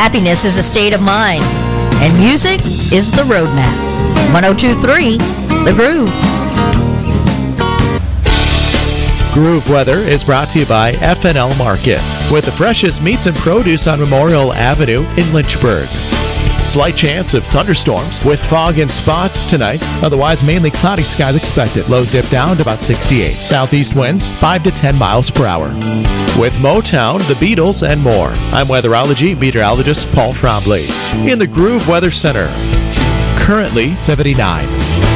Happiness is a state of mind, and music is the roadmap. 102.3, The Groove. Groove Weather is brought to you by FNL Market, with the freshest meats and produce on Memorial Avenue in Lynchburg. Slight chance of thunderstorms with fog and spots tonight. Otherwise, mainly cloudy skies expected. Lows dip down to about 68. Southeast winds 5 to 10 miles per hour. With Motown, the Beatles, and more. I'm weatherology meteorologist Paul Trombley in the Groove Weather Center. Currently 79.